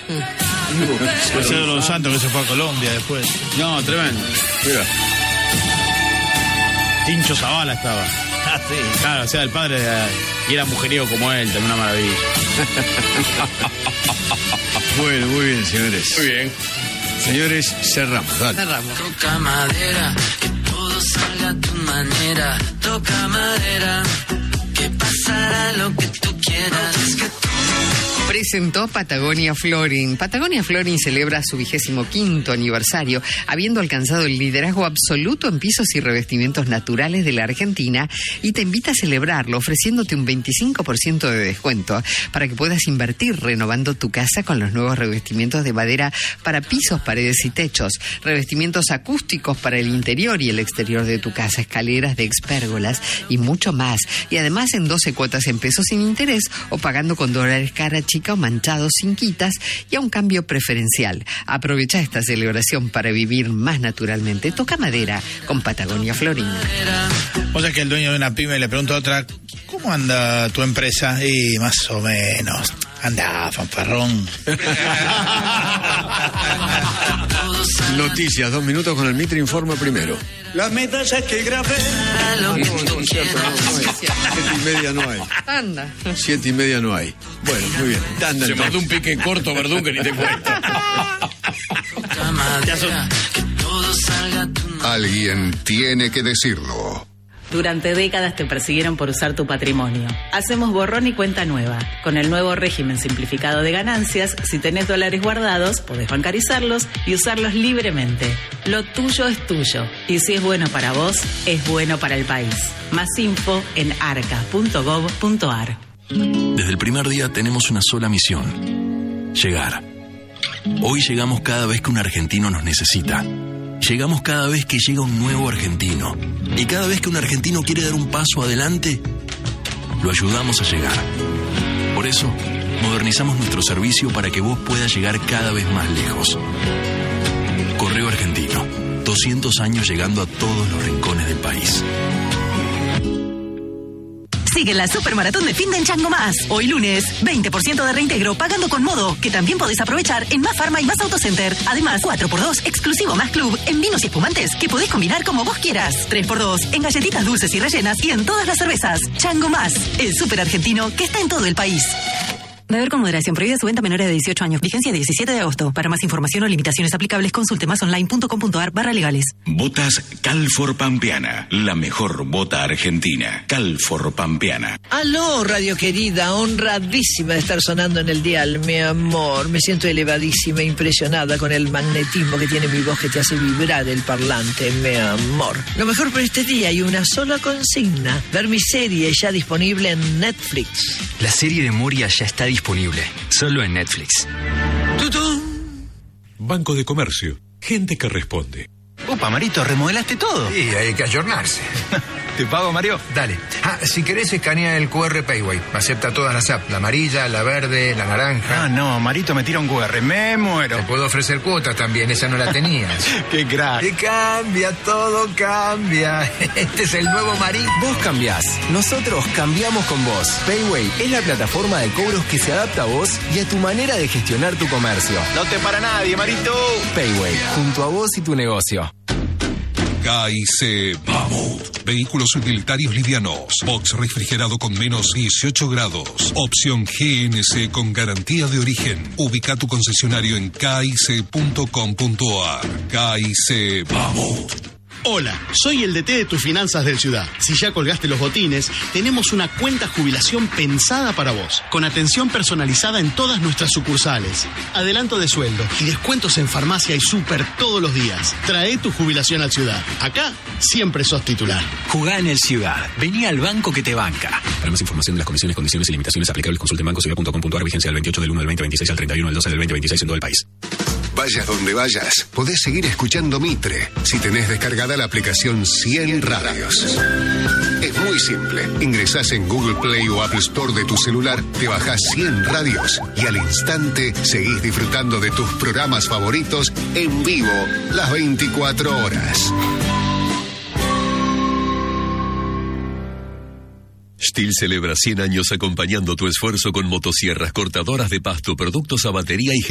Marcelo Los Santos, que se fue a Colombia después. No, tremendo. Mira. Tincho Zavala estaba. Ah, sí. Claro, o sea, el padre y era mujeriego como él, también una maravilla. Bueno, muy bien, señores. Muy bien. Señores, cerramos, dale. Cerramos. Toca madera, que todo salga a tu manera. Toca madera, que pasará lo que tú quieras. Es que Presentó Patagonia Flooring. Patagonia Flooring celebra su 25º aniversario, habiendo alcanzado el liderazgo absoluto en pisos y revestimientos naturales de la Argentina, y te invita a celebrarlo ofreciéndote un 25% de descuento para que puedas invertir renovando tu casa con los nuevos revestimientos de madera para pisos, paredes y techos, revestimientos acústicos para el interior y el exterior de tu casa, escaleras de expérgolas y mucho más. Y además en 12 cuotas en pesos sin interés o pagando con dólares cara chica o manchados sin quitas y a un cambio preferencial. Aprovecha esta celebración para vivir más naturalmente. Toca madera con Patagonia Flooring. O sea que el dueño de una pyme le pregunta a otra, ¿cómo anda tu empresa? Y más o menos. Anda, fanfarrón. Noticias, 2 minutos con el Mitre Informa primero. Las medallas que grabé. No, cierto, no hay. 7:30 no hay. Anda. 7:30 no hay. Bueno, muy bien. Tanda, Se entonces. mandó un pique corto, Verdún, que ni te cuenta. toca madera, que todo salga a tu manera. Alguien tiene que decirlo. Durante décadas te persiguieron por usar tu patrimonio. Hacemos borrón y cuenta nueva. Con el nuevo régimen simplificado de ganancias, si tenés dólares guardados, podés bancarizarlos y usarlos libremente. Lo tuyo es tuyo. Y si es bueno para vos, es bueno para el país. Más info en arca.gov.ar. Desde el primer día tenemos una sola misión: llegar. Hoy llegamos cada vez que un argentino nos necesita. Llegamos cada vez que llega un nuevo argentino. Y cada vez que un argentino quiere dar un paso adelante, lo ayudamos a llegar. Por eso, modernizamos nuestro servicio para que vos puedas llegar cada vez más lejos. Correo Argentino, 200 años llegando a todos los rincones del país. Sigue la Supermaratón de Finde en Chango Más. Hoy lunes, 20% de reintegro pagando con Modo, que también podés aprovechar en Más Farma y Más Autocenter. Además, 4x2 exclusivo Más Club en vinos y espumantes que podés combinar como vos quieras. 3x2 en galletitas dulces y rellenas y en todas las cervezas. Chango Más, el súper argentino que está en todo el país. Beber con moderación. Prohibida su venta a menores de 18 años. Vigencia 17 de agosto. Para más información o limitaciones aplicables, consulte masonline.com.ar/legales. Botas Calfor Pampeana. La mejor bota argentina. Calfor Pampeana. Aló, radio querida. Honradísima de estar sonando en el dial, mi amor. Me siento elevadísima, impresionada con el magnetismo que tiene mi voz, que te hace vibrar el parlante, mi amor. Lo mejor por este día hay una sola consigna: ver mi serie ya disponible en Netflix. La serie de Moria ya está disponible, solo en Netflix. ¡Tutún! Banco de Comercio, gente que responde. Upa, Marito, ¿remodelaste todo? Sí, hay que ayornarse. ¿Te pago, Mario? Dale. Si querés, escanea el QR Payway. Acepta todas las apps. La amarilla, la verde, la naranja. Ah, no, Marito me tira un QR. Me muero. Te puedo ofrecer cuotas también. Esa no la tenías. ¡Qué crack! Que cambia, todo cambia. Este es el nuevo Marito. Vos cambiás. Nosotros cambiamos con vos. Payway es la plataforma de cobros que se adapta a vos y a tu manera de gestionar tu comercio. No te para nadie, Marito. Payway, junto a vos y tu negocio. KIC Mammoth. Vehículos utilitarios livianos. Box refrigerado con menos 18 grados. Opción GNC con garantía de origen. Ubica tu concesionario en kic.com.ar. KIC Mammoth. Hola, soy el DT de tus finanzas del Ciudad. Si ya colgaste los botines, tenemos una cuenta jubilación pensada para vos, con atención personalizada en todas nuestras sucursales, adelanto de sueldo y descuentos en farmacia y súper todos los días. Trae tu jubilación al Ciudad. Acá siempre sos titular. Jugá en el Ciudad. Vení al banco que te banca. Para más información de las comisiones, condiciones y limitaciones aplicables, consulte en bancociudad.com.ar. Vigencia del 28 del 1 del 2026 al 31 del 12 del 2026 en todo el país. Vayas donde vayas, podés seguir escuchando Mitre si tenés descargada la aplicación 100 Radios. Es muy simple. Ingresás en Google Play o Apple Store de tu celular, te bajás 100 Radios y al instante seguís disfrutando de tus programas favoritos en vivo las 24 horas. Stihl celebra 100 años acompañando tu esfuerzo con motosierras cortadoras de pasto, productos a batería y